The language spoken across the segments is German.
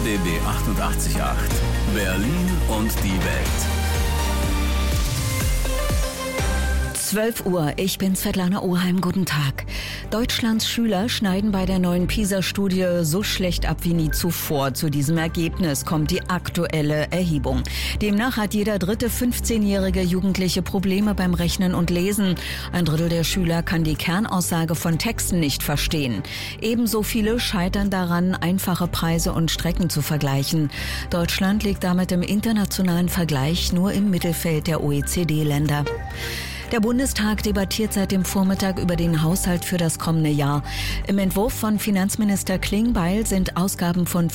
RBB 88.8 Berlin und die Welt. 12 Uhr, ich bin Svetlana Oheim, guten Tag. Deutschlands Schüler schneiden bei der neuen PISA-Studie so schlecht ab wie nie zuvor. Zu diesem Ergebnis kommt die aktuelle Erhebung. Demnach hat jeder dritte 15-jährige Jugendliche Probleme beim Rechnen und Lesen. Ein Drittel der Schüler kann die Kernaussage von Texten nicht verstehen. Ebenso viele scheitern daran, einfache Preise und Strecken zu vergleichen. Deutschland liegt damit im internationalen Vergleich nur im Mittelfeld der OECD-Länder. Der Bundestag debattiert seit dem Vormittag über den Haushalt für das kommende Jahr. Im Entwurf von Finanzminister Klingbeil sind Ausgaben von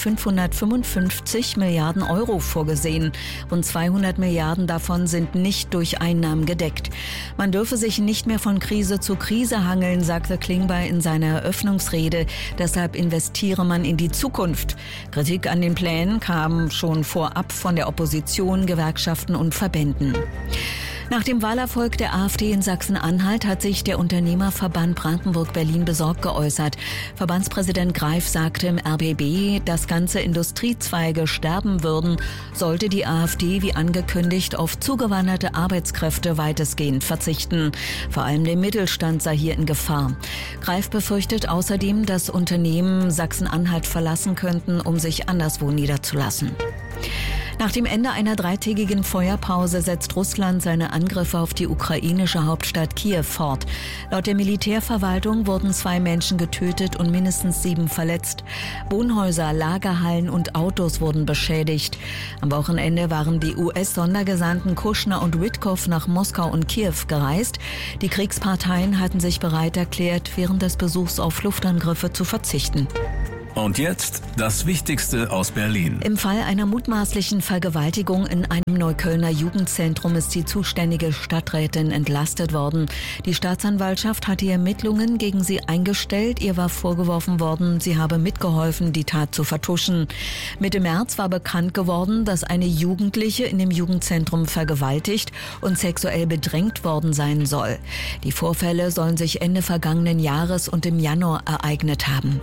555 Milliarden Euro vorgesehen. Rund 200 Milliarden davon sind nicht durch Einnahmen gedeckt. Man dürfe sich nicht mehr von Krise zu Krise hangeln, sagte Klingbeil in seiner Eröffnungsrede. Deshalb investiere man in die Zukunft. Kritik an den Plänen kam schon vorab von der Opposition, Gewerkschaften und Verbänden. Nach dem Wahlerfolg der AfD in Sachsen-Anhalt hat sich der Unternehmerverband Brandenburg-Berlin besorgt geäußert. Verbandspräsident Greif sagte im RBB, dass ganze Industriezweige sterben würden, sollte die AfD wie angekündigt auf zugewanderte Arbeitskräfte weitestgehend verzichten. Vor allem der Mittelstand sei hier in Gefahr. Greif befürchtet außerdem, dass Unternehmen Sachsen-Anhalt verlassen könnten, um sich anderswo niederzulassen. Nach dem Ende einer dreitägigen Feuerpause setzt Russland seine Angriffe auf die ukrainische Hauptstadt Kiew fort. Laut der Militärverwaltung wurden 2 Menschen getötet und mindestens 7 verletzt. Wohnhäuser, Lagerhallen und Autos wurden beschädigt. Am Wochenende waren die US-Sondergesandten Kushner und Witkow nach Moskau und Kiew gereist. Die Kriegsparteien hatten sich bereit erklärt, während des Besuchs auf Luftangriffe zu verzichten. Und jetzt das Wichtigste aus Berlin. Im Fall einer mutmaßlichen Vergewaltigung in einem Neuköllner Jugendzentrum ist die zuständige Stadträtin entlastet worden. Die Staatsanwaltschaft hatte Ermittlungen gegen sie eingestellt. Ihr war vorgeworfen worden, sie habe mitgeholfen, die Tat zu vertuschen. Mitte März war bekannt geworden, dass eine Jugendliche in dem Jugendzentrum vergewaltigt und sexuell bedrängt worden sein soll. Die Vorfälle sollen sich Ende vergangenen Jahres und im Januar ereignet haben.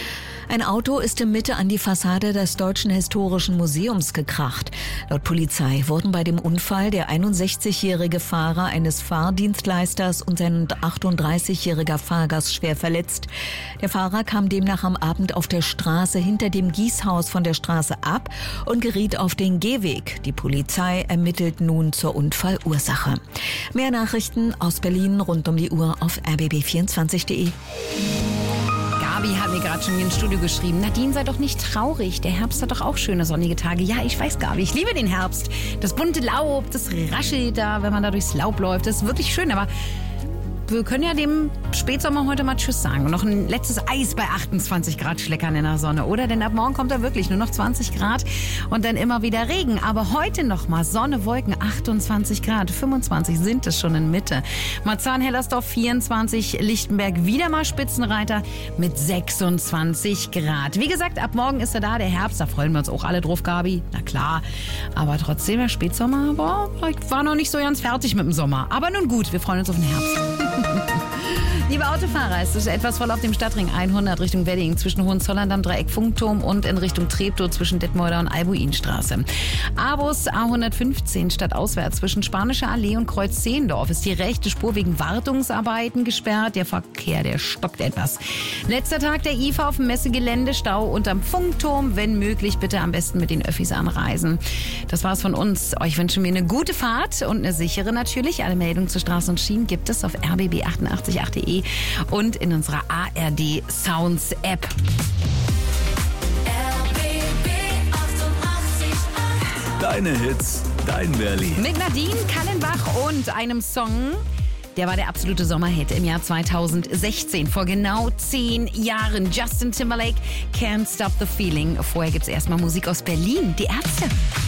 Ein Auto ist in Mitte an die Fassade des Deutschen Historischen Museums gekracht. Laut Polizei wurden bei dem Unfall der 61-jährige Fahrer eines Fahrdienstleisters und sein 38-jähriger Fahrgast schwer verletzt. Der Fahrer kam demnach am Abend auf der Straße hinter dem Gießhaus von der Straße ab und geriet auf den Gehweg. Die Polizei ermittelt nun zur Unfallursache. Mehr Nachrichten aus Berlin rund um die Uhr auf rbb24.de. Gabi hat mir gerade schon hier ins Studio geschrieben, Nadine, sei doch nicht traurig, der Herbst hat doch auch schöne sonnige Tage. Ja, ich weiß, Gabi, ich liebe den Herbst. Das bunte Laub, das raschelt da, wenn man da durchs Laub läuft, das ist wirklich schön, aber wir können ja dem Spätsommer heute mal Tschüss sagen und noch ein letztes Eis bei 28 Grad schleckern in der Sonne, oder? Denn ab morgen kommt da wirklich nur noch 20 Grad und dann immer wieder Regen. Aber heute noch mal Sonne, Wolken, 28 Grad, 25 sind es schon in Mitte. Marzahn-Hellersdorf 24, Lichtenberg wieder mal Spitzenreiter mit 26 Grad. Wie gesagt, ab morgen ist er da, der Herbst, da freuen wir uns auch alle drauf, Gabi. Na klar, aber trotzdem der Spätsommer, ich war noch nicht so ganz fertig mit dem Sommer. Aber nun gut, wir freuen uns auf den Herbst. Liebe Autofahrer, es ist etwas voll auf dem Stadtring 100 Richtung Wedding zwischen Hohenzollern am Dreieck Funkturm und in Richtung Treptow zwischen Detmolder und Albuinstraße. Abus A115 stadtauswärts zwischen Spanischer Allee und Kreuz Zehendorf ist die rechte Spur wegen Wartungsarbeiten gesperrt. Der Verkehr, der stockt etwas. Letzter Tag der IFA auf dem Messegelände, Stau unterm Funkturm. Wenn möglich, bitte am besten mit den Öffis anreisen. Das war's von uns. Euch wünschen wir eine gute Fahrt und eine sichere natürlich. Alle Meldungen zu Straßen und Schienen gibt es auf rbb888.de und in unserer ARD Sounds App. Deine Hits, dein Berlin. Mit Nadine Kallenbach und einem Song, der war der absolute Sommerhit im Jahr 2016, vor genau 10 Jahren. Justin Timberlake, Can't Stop the Feeling. Vorher gibt's erstmal Musik aus Berlin, die Ärzte.